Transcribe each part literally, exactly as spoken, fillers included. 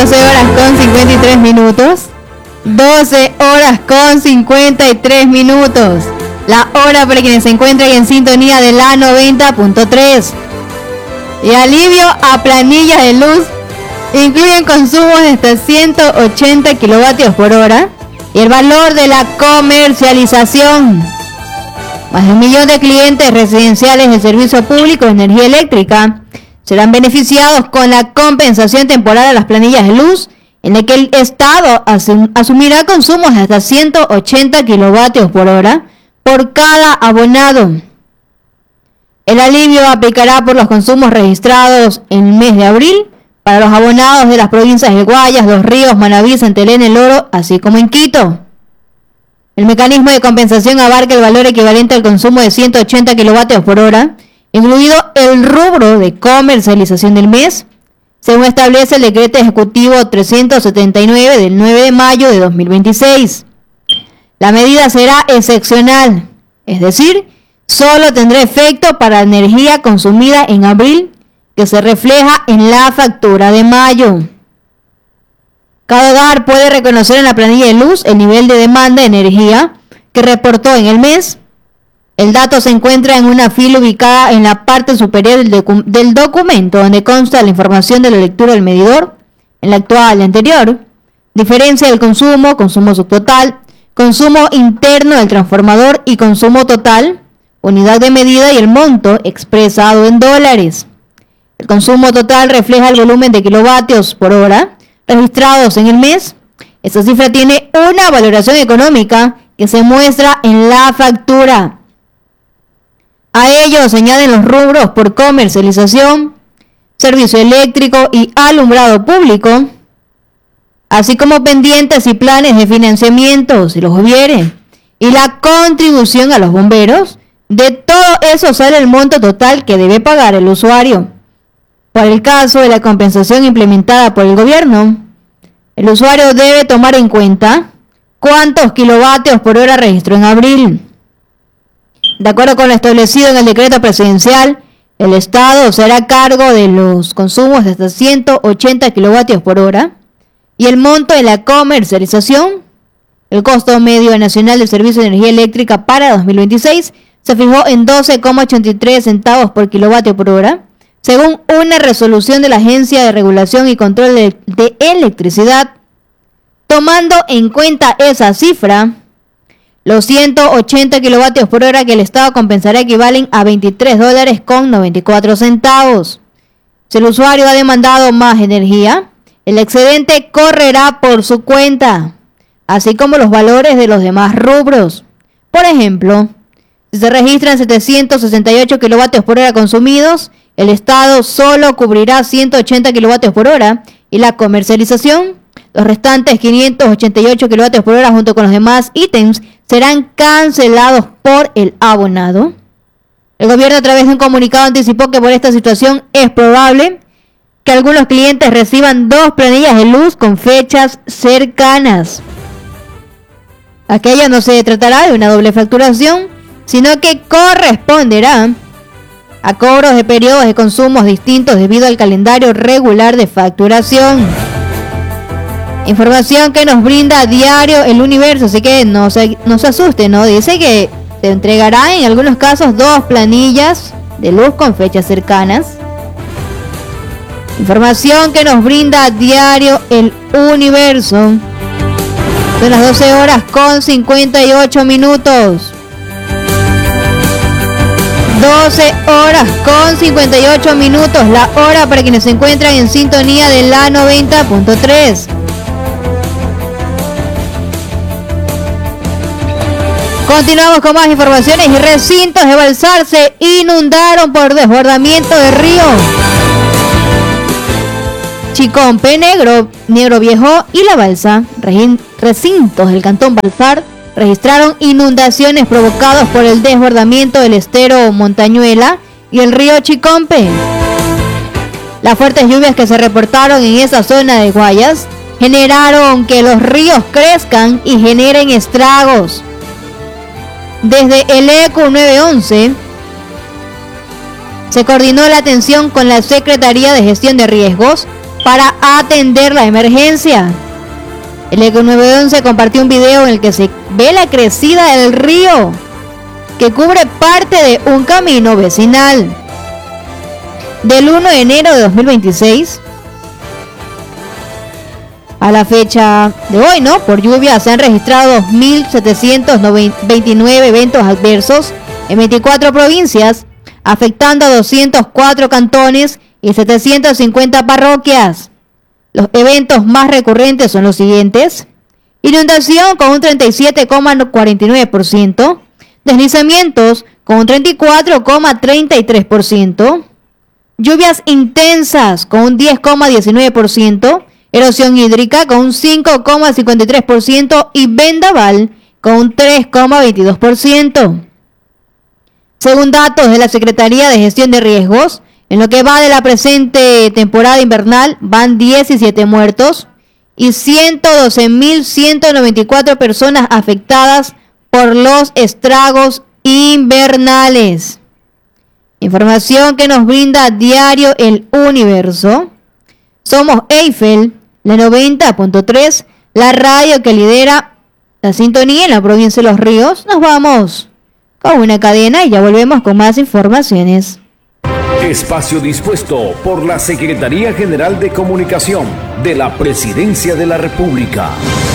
doce horas con cincuenta y tres minutos. doce horas con cincuenta y tres minutos. La hora para quienes se encuentran en sintonía de la noventa punto tres. Y alivio a planillas de luz. Incluyen consumos de hasta ciento ochenta kilovatios por hora. Y el valor de la comercialización. Más de un millón de clientes residenciales del servicio público de energía eléctrica serán beneficiados con la compensación temporal a las planillas de luz, en la que el Estado asum- asumirá consumos de hasta ciento ochenta kilovatios por hora por cada abonado. El alivio aplicará por los consumos registrados en el mes de abril para los abonados de las provincias de Guayas, Los Ríos, Manabí, Santa Elena, El Oro, así como en Quito. El mecanismo de compensación abarca el valor equivalente al consumo de ciento ochenta kilovatios por hora, incluido el rubro de comercialización del mes, según establece el decreto ejecutivo trescientos setenta y nueve del nueve de mayo de dos mil veintiséis. La medida será excepcional, es decir, solo tendrá efecto para energía consumida en abril, que se refleja en la factura de mayo. Cada hogar puede reconocer en la planilla de luz el nivel de demanda de energía que reportó en el mes. El dato se encuentra en una fila ubicada en la parte superior del, docu- del documento, donde consta la información de la lectura del medidor, en la actual y anterior, diferencia del consumo, consumo subtotal, consumo interno del transformador y consumo total, unidad de medida y el monto expresado en dólares. El consumo total refleja el volumen de kilovatios por hora registrados en el mes. Esta cifra tiene una valoración económica que se muestra en la factura. A ello se añaden los rubros por comercialización, servicio eléctrico y alumbrado público, así como pendientes y planes de financiamiento, si los hubiere, y la contribución a los bomberos. De todo eso sale el monto total que debe pagar el usuario. Para el caso de la compensación implementada por el gobierno, el usuario debe tomar en cuenta cuántos kilovatios por hora registró en abril. De acuerdo con lo establecido en el decreto presidencial, el Estado será a cargo de los consumos de hasta ciento ochenta kilovatios por hora y el monto de la comercialización. El costo medio nacional del servicio de energía eléctrica para dos mil veintiséis se fijó en doce coma ochenta y tres centavos por kilovatio por hora, según una resolución de la Agencia de Regulación y Control de, de Electricidad. Tomando en cuenta esa cifra, los ciento ochenta kilovatios por hora que el Estado compensará equivalen a veintitrés dólares con noventa y cuatro centavos. Si el usuario ha demandado más energía, el excedente correrá por su cuenta, así como los valores de los demás rubros. Por ejemplo, si se registran setecientos sesenta y ocho kilovatios por hora consumidos, el Estado solo cubrirá ciento ochenta kilovatios por hora y la comercialización, los restantes quinientos ochenta y ocho kilovatios por hora junto con los demás ítems serán cancelados por el abonado. El gobierno a través de un comunicado anticipó que por esta situación es probable que algunos clientes reciban dos planillas de luz con fechas cercanas. Aquello no se tratará de una doble facturación, sino que corresponderá a cobros de periodos de consumos distintos debido al calendario regular de facturación. Información que nos brinda a diario El Universo, así que no se, no se asusten, ¿no? Dice que se entregará en algunos casos dos planillas de luz con fechas cercanas. Información que nos brinda a diario El Universo. Son las doce horas con cincuenta y ocho minutos. doce horas con cincuenta y ocho minutos, la hora para quienes se encuentran en sintonía de la noventa punto tres. Continuamos con más informaciones. Y recintos de Balsar se inundaron por desbordamiento de río. Chicompe, Negro, Negro Viejo y La Balsa, recintos del cantón Balsar, registraron inundaciones provocadas por el desbordamiento del estero Montañuela y el río Chicompe. Las fuertes lluvias que se reportaron en esa zona de Guayas generaron que los ríos crezcan y generen estragos. Desde el E C U nueve once se coordinó la atención con la Secretaría de Gestión de Riesgos para atender la emergencia. El Eco nueve once compartió un video en el que se ve la crecida del río que cubre parte de un camino vecinal. Del primero de enero de dos mil veintiséis a la fecha de hoy, ¿no? Por lluvia se han registrado dos mil setecientos veintinueve eventos adversos en veinticuatro provincias, afectando a doscientos cuatro cantones y setecientas cincuenta parroquias. Los eventos más recurrentes son los siguientes: inundación con un treinta y siete coma cuarenta y nueve por ciento, deslizamientos con un treinta y cuatro coma treinta y tres por ciento, lluvias intensas con un diez coma diecinueve por ciento, erosión hídrica con un cinco coma cincuenta y tres por ciento y vendaval con un tres coma veintidós por ciento. Según datos de la Secretaría de Gestión de Riesgos, en lo que va de la presente temporada invernal van diecisiete muertos y ciento doce mil ciento noventa y cuatro personas afectadas por los estragos invernales. Información que nos brinda diario El Universo. Somos Eiffel, la noventa punto tres, la radio que lidera la sintonía en la provincia de Los Ríos. Nos vamos con una cadena y ya volvemos con más informaciones. Espacio dispuesto por la Secretaría General de Comunicación de la Presidencia de la República.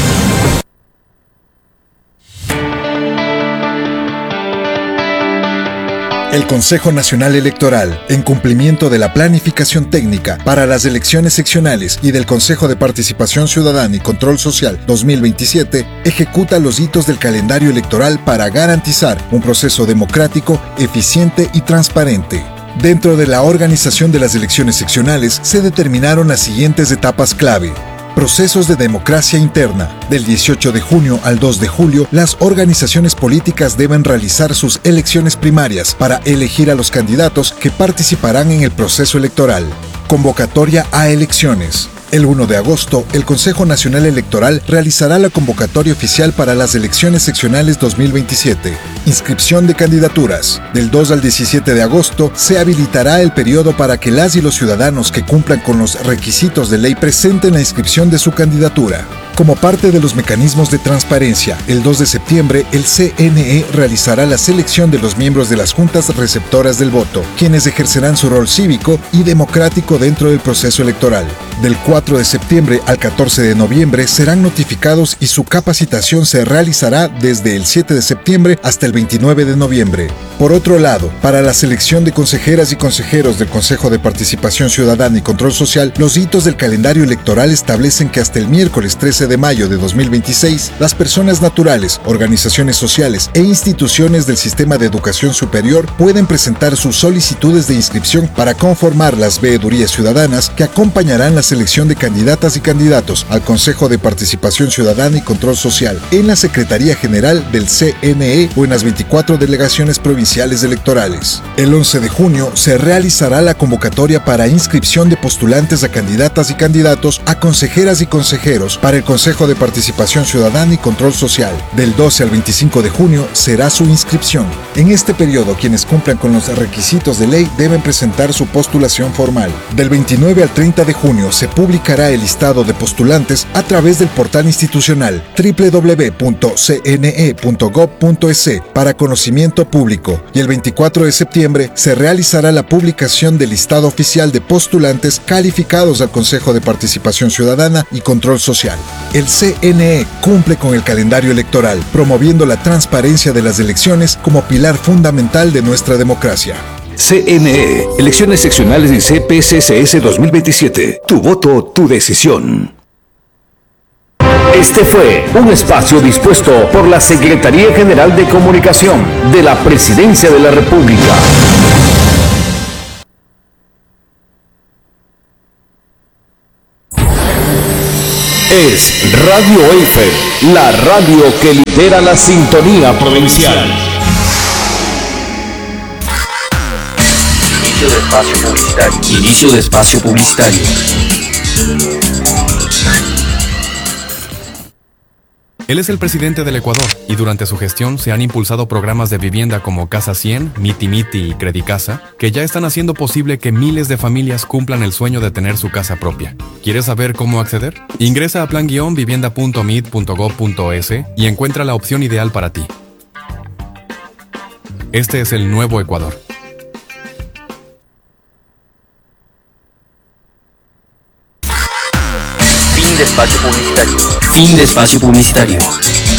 El Consejo Nacional Electoral, en cumplimiento de la planificación técnica para las elecciones seccionales y del Consejo de Participación Ciudadana y Control Social dos mil veintisiete, ejecuta los hitos del calendario electoral para garantizar un proceso democrático, eficiente y transparente. Dentro de la organización de las elecciones seccionales se determinaron las siguientes etapas clave. Procesos de democracia interna. Del dieciocho de junio al dos de julio, las organizaciones políticas deben realizar sus elecciones primarias para elegir a los candidatos que participarán en el proceso electoral. Convocatoria a elecciones. El primero de agosto, el Consejo Nacional Electoral realizará la convocatoria oficial para las elecciones seccionales dos mil veintisiete. Inscripción de candidaturas. Del dos al diecisiete de agosto se habilitará el periodo para que las y los ciudadanos que cumplan con los requisitos de ley presenten la inscripción de su candidatura. Como parte de los mecanismos de transparencia, el dos de septiembre el C N E realizará la selección de los miembros de las juntas receptoras del voto, quienes ejercerán su rol cívico y democrático dentro del proceso electoral. Del cuatro de septiembre al catorce de noviembre serán notificados y su capacitación se realizará desde el siete de septiembre hasta el veintinueve de noviembre. Por otro lado, para la selección de consejeras y consejeros del Consejo de Participación Ciudadana y Control Social, los hitos del calendario electoral establecen que hasta el miércoles trece de mayo de dos mil veintiséis, las personas naturales, organizaciones sociales e instituciones del sistema de educación superior pueden presentar sus solicitudes de inscripción para conformar las veedurías ciudadanas que acompañarán la selección de candidatas y candidatos al Consejo de Participación Ciudadana y Control Social en la Secretaría General del C N E o en las veinticuatro delegaciones provinciales electorales. El once de junio se realizará la convocatoria para inscripción de postulantes a candidatas y candidatos a consejeras y consejeros para el Consejo de Participación Ciudadana y Control Social. Del doce al veinticinco de junio será su inscripción. En este periodo, quienes cumplan con los requisitos de ley deben presentar su postulación formal. Del veintinueve al treinta de junio se publicará el listado de postulantes a través del portal institucional doble u doble u doble u punto c n e punto gob punto e s para conocimiento público y el veinticuatro de septiembre se realizará la publicación del listado oficial de postulantes calificados al Consejo de Participación Ciudadana y Control Social. El C N E cumple con el calendario electoral, promoviendo la transparencia de las elecciones como pilar fundamental de nuestra democracia. C N E, Elecciones Seccionales y C P C C S dos mil veintisiete. Tu voto, tu decisión. Este fue un espacio dispuesto por la Secretaría General de Comunicación de la Presidencia de la República. Es Radio Eiffel, la radio que lidera la sintonía provincial. Inicio de espacio publicitario. Inicio de espacio publicitario. Él es el presidente del Ecuador y durante su gestión se han impulsado programas de vivienda como Casa cien, Miti Miti y Credicasa, que ya están haciendo posible que miles de familias cumplan el sueño de tener su casa propia. ¿Quieres saber cómo acceder? Ingresa a plan guion vivienda punto mit punto gob punto es y encuentra la opción ideal para ti. Este es el nuevo Ecuador. Fin de espacio publicitario. Fin de espacio publicitario.